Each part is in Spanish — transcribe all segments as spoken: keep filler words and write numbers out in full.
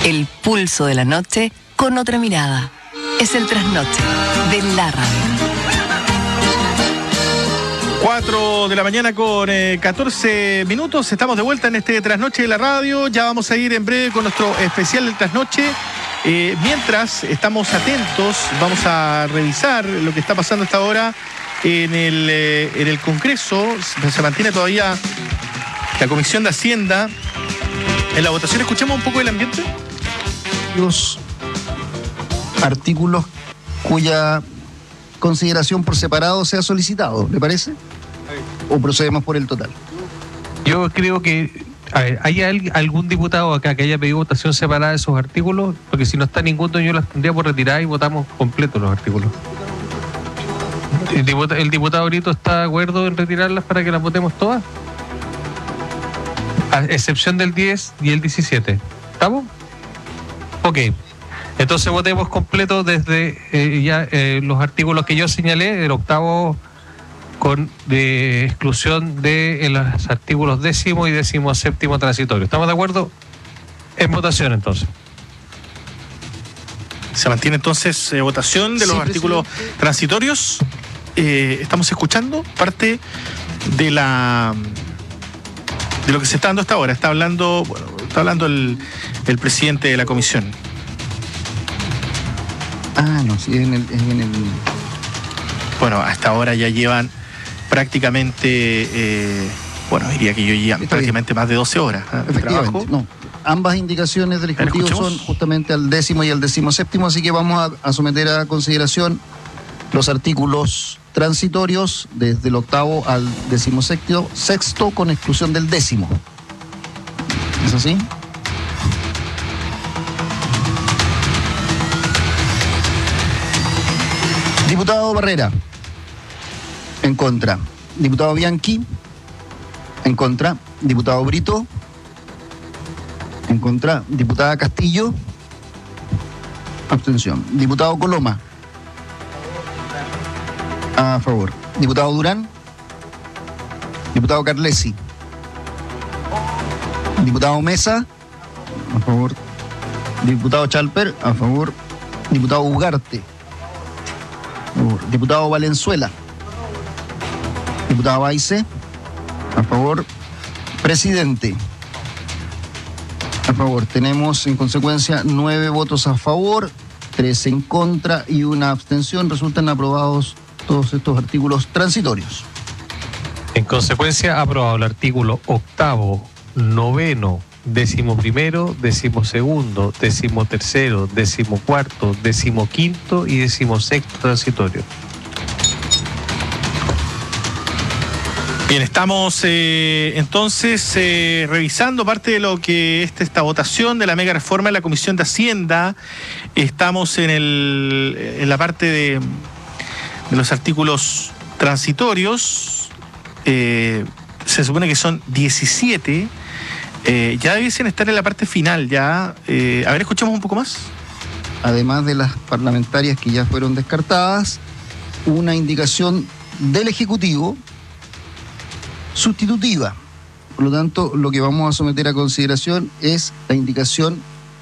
El pulso de la noche con otra mirada. Es el trasnoche de la radio. cuatro de la mañana con eh, catorce minutos. Estamos de vuelta en este trasnoche de la radio. Ya vamos a ir en breve con nuestro especial del trasnoche. Eh, mientras estamos atentos, vamos a revisar lo que está pasando hasta ahora en el, eh, en el Congreso. Se mantiene todavía la Comisión de Hacienda en la votación. Escuchemos un poco el ambiente. Los artículos cuya consideración por separado sea solicitado, ¿le parece? ¿O procedemos por el total? Yo creo que a ver, ¿hay algún diputado acá que haya pedido votación separada de esos artículos? Porque si no está ninguno, yo las tendría por retirar y votamos completos los artículos. ¿El diputado, el diputado Brito está de acuerdo en retirarlas para que las votemos todas? A excepción del diez y el diecisiete. ¿Estamos? Ok. Entonces votemos completo desde eh, ya eh, los artículos que yo señalé, el octavo con de exclusión de los artículos décimo y décimo séptimo transitorio. ¿Estamos de acuerdo? En votación entonces. Se mantiene entonces eh, votación de los sí, artículos presidente. transitorios. Eh, estamos escuchando parte de la de lo que se está dando hasta ahora. Está hablando, bueno, está hablando el, el presidente de la comisión. Ah, no, sí, en el, en el... Bueno, hasta ahora ya llevan prácticamente, eh, bueno, diría que yo llevan Está prácticamente bien. más de doce horas ¿eh? de trabajo. No, ambas indicaciones del Ejecutivo son justamente al décimo y al décimo séptimo, así que vamos a, a someter a consideración los artículos transitorios desde el octavo al décimo sexto, sexto con exclusión del décimo. ¿Es así? Diputado Barrera, en contra. Diputado Bianchi, en contra. Diputado Brito, en contra. Diputada Castillo, abstención. Diputado Coloma, a favor. Diputado Durán, diputado Carlesi, diputado Mesa, a favor. Diputado Chalper, a favor. Diputado Ugarte, diputado Valenzuela, diputado Baice, a favor. Presidente, a favor. Tenemos en consecuencia nueve votos a favor, tres en contra y una abstención. Resultan aprobados todos estos artículos transitorios. En consecuencia, aprobado el artículo octavo, noveno, décimo primero, décimo segundo, décimo tercero, décimo cuarto, décimo quinto y décimo sexto transitorio. Bien, estamos eh, entonces eh, revisando parte de lo que es esta votación de la mega reforma en la Comisión de Hacienda. Estamos en, el, en la parte de, de los artículos transitorios. Eh, se supone que son diecisiete. Eh, ya debiesen estar en la parte final, ya. Eh, a ver, escuchemos un poco más. Además de las parlamentarias que ya fueron descartadas, una indicación del Ejecutivo sustitutiva. Por lo tanto, lo que vamos a someter a consideración es la indicación...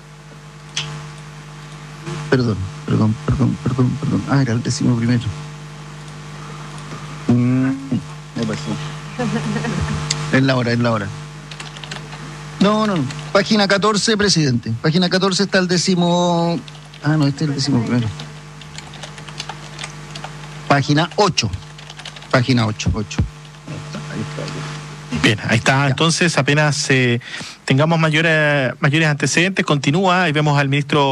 Perdón, perdón, perdón, perdón, perdón. Ah, era el décimo primero. Mm, me pasó. Es la hora, es la hora. No, no, no. Página catorce, presidente. Página catorce está el décimo... Ah, no, este es el décimo primero. Página ocho. Página ocho, ocho. Bien, ahí está. Entonces, apenas eh, tengamos mayores, mayores antecedentes, continúa y vemos al ministro